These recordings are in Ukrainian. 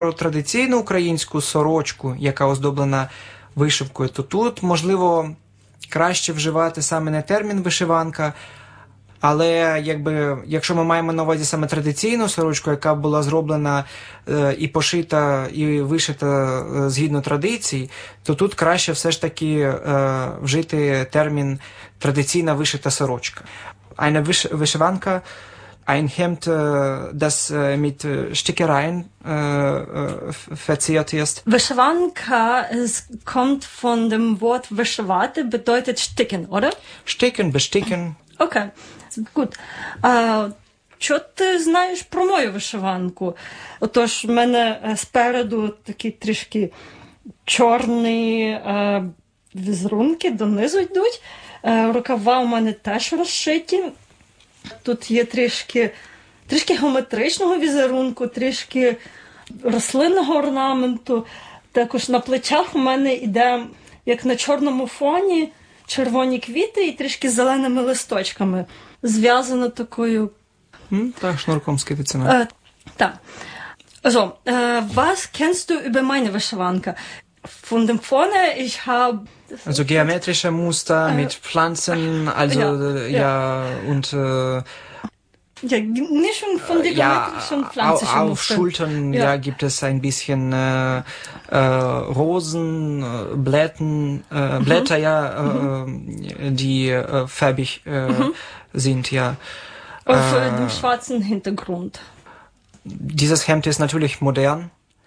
про традиційну українську сорочку, яка оздоблена вишивкою, то тут, можливо, краще вживати саме не термін «вишиванка», але якщо ми маємо на увазі саме традиційну сорочку, яка була зроблена і пошита, і вишита згідно традицій, то тут краще все ж таки вжити термін «традиційна вишита сорочка». Eine Вишиванка, ein Hemd, das mit Stickereien verziert ist. Вишиванка kommt von dem Wort вишивати, bedeutet sticken, oder? Sticken, besticken. Okay, gut. Що ти знаєш про мою вишиванку? Отож, в мене спереду такі трішки чорні візерунки, донизу йдуть. Рукава у мене теж розшиті. Тут є трішки геометричного візерунку, трішки рослинного орнаменту. Також на плечах у мене йде, як на чорному фоні, червоні квіти і трішки зеленими листочками. Зв'язано такою... Так, шнурком скидиться. Так. So, was kennst du über meine Wishwanka? Von dem vorne, ich habe... Also geometrische Muster mit Pflanzen, also und... Ja, nicht schon von den geometrischen pflanzlichen auf Schultern gibt es ein bisschen Rosen, Blätter, die farbig sind, ja. Auf dem schwarzen Hintergrund. Dieses Hemd ist natürlich modern,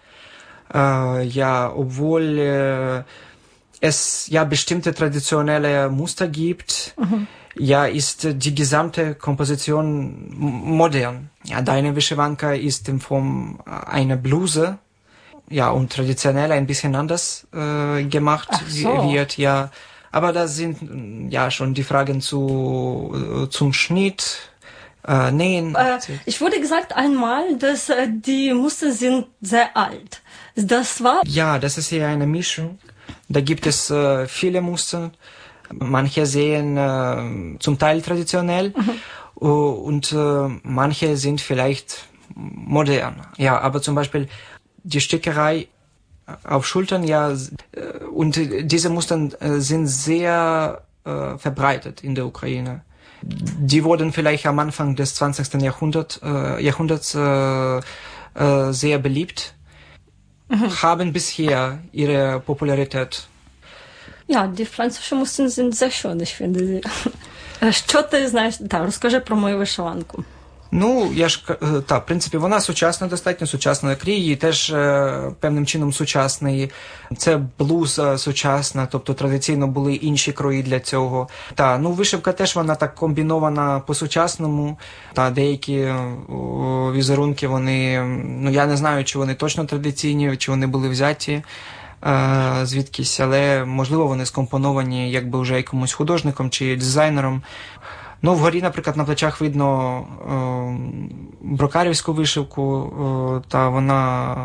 obwohl es bestimmte traditionelle Muster gibt, ist die gesamte Komposition modern. Ja, deine Wishwanka ist in Form einer Bluse, und traditionell ein bisschen anders gemacht wird, ja. Aber das sind schon die Fragen zum Schnitt, Nähen. Ich wurde gesagt einmal, dass die Muster sind sehr alt. Das war... Ja, das ist eher eine Mischung. Da gibt es viele Muster. Manche sehen zum Teil traditionell und manche sind vielleicht modern. Ja, aber zum Beispiel die Stickerei auf Schultern, und diese Muster sind sehr verbreitet in der Ukraine. Die wurden vielleicht am Anfang des 20. Jahrhunderts sehr beliebt, haben bisher ihre Popularität. Ja, die pflanzlichen Muster sind sehr schön, ich finde sie. Що ти знаєш? Так, розкажи про мою вишиванку. В принципі, вона сучасна, достатньо сучасна. Крій її теж певним чином сучасний. Це блуза сучасна, тобто традиційно були інші крої для цього. Вишивка теж вона так комбінована по-сучасному. Деякі візерунки, вони, я не знаю, чи вони точно традиційні, чи вони були взяті звідкись, але, можливо, вони скомпоновані якби вже якимось художником чи дизайнером. Вгорі, наприклад, на плечах видно брокарівську вишивку, та вона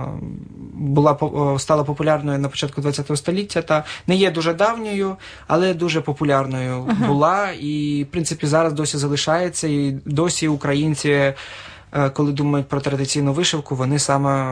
стала популярною на початку ХХ століття, та не є дуже давньою, але дуже популярною була, і, в принципі, зараз досі залишається, і досі українці, коли думають про традиційну вишивку, вони саме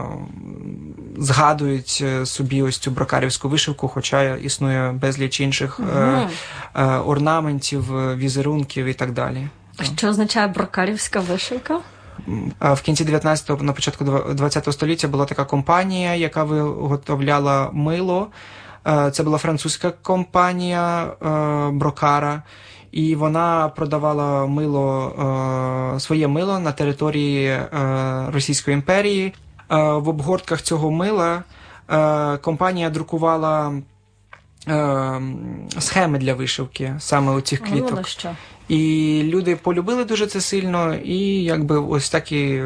згадують собі ось цю брокарівську вишивку, хоча існує безліч інших орнаментів, візерунків і так далі. Що означає брокарівська вишивка? В кінці 19-го, на початку 20-го століття була така компанія, яка виготовляла мило. Це була французька компанія Брокара. І вона продавала своє мило на території Російської імперії. В обгортках цього мила компанія друкувала схеми для вишивки саме у цих квіток. І люди полюбили дуже це сильно, і ось так і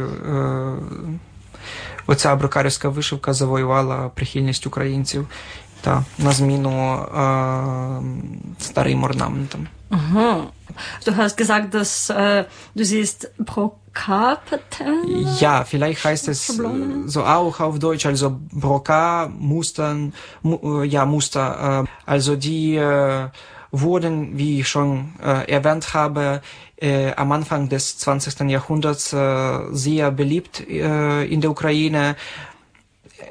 оця брокарівська вишивка завоювала прихильність українців на зміну старим орнаментам. Du hast gesagt, dass du siehst Brokat-Pattern? Ja, vielleicht heißt es so auch auf Deutsch, also Brokat-Muster, Muster. Also die wurden, wie ich schon erwähnt habe, am Anfang des 20. Jahrhunderts sehr beliebt in der Ukraine.